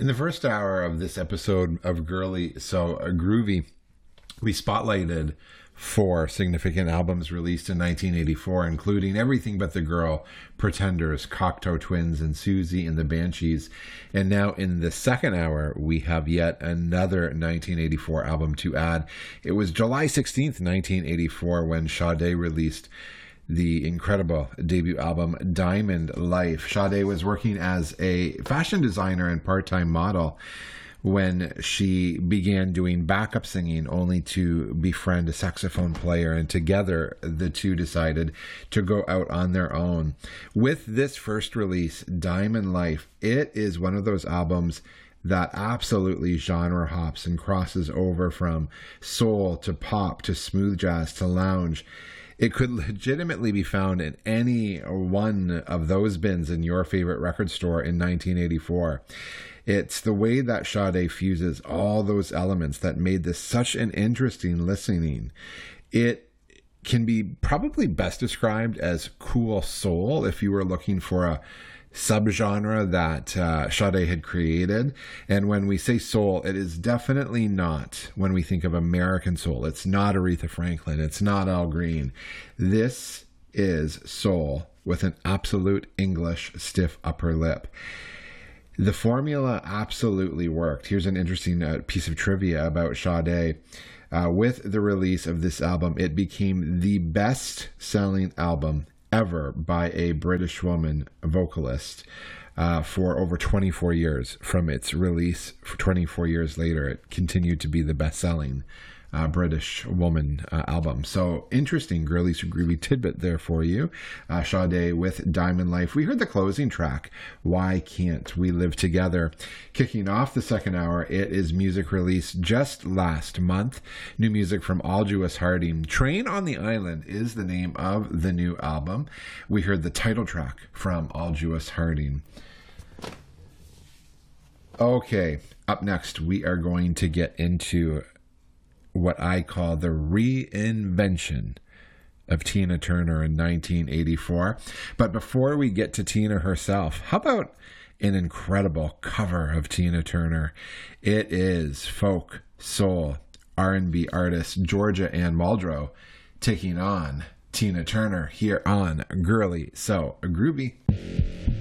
In the first hour of this episode of Girly So Groovy, we spotlighted 4 significant albums released in 1984, including Everything But the Girl, Pretenders, Cocteau Twins, and Susie and the Banshees. And now in the second hour, we have yet another 1984 album to add. It was July 16th, 1984, when Sade released the incredible debut album Diamond Life. Sade was working as a fashion designer and part-time model when she began doing backup singing, only to befriend a saxophone player, and together the two decided to go out on their own. With this first release, Diamond Life, it is one of those albums that absolutely genre hops and crosses over from soul to pop to smooth jazz to lounge. It could legitimately be found in any one of those bins in your favorite record store in 1984. It's the way that Sade fuses all those elements that made this such an interesting listening. It can be probably best described as cool soul if you were looking for a subgenre that Sade had created. And when we say soul, it is definitely not when we think of American soul. It's not Aretha Franklin. It's not Al Green. This is soul with an absolute English stiff upper lip. The formula absolutely worked. Here's an interesting piece of trivia about Sade. With the release of this album, it became the best-selling album ever by a British woman vocalist for over 24 years. From its release, for 24 years later, it continued to be the best-selling British woman album. So interesting Girly So Groovy tidbit there for you. Sade with Diamond Life. We heard the closing track, Why Can't We Live Together? Kicking off the second hour, it is music released just last month. New music from Aldous Harding. Train on the Island is the name of the new album. We heard the title track from Aldous Harding. Okay, up next we are going to get into what I call the reinvention of Tina Turner in 1984. But before we get to Tina herself, how about an incredible cover of Tina Turner? It is folk, soul, R&B artist Georgia Ann Muldrow taking on Tina Turner here on Girly So Groovy.